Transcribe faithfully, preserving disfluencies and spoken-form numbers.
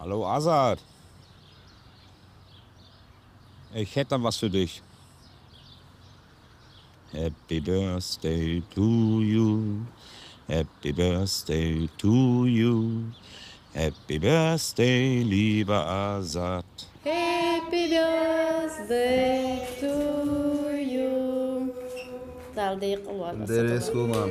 Hallo Azad. Ich hätte dann was für dich. Happy Birthday to you. Happy Birthday to you. Happy Birthday, lieber Azad. Happy birthday to you. صديق الله ندير سكومان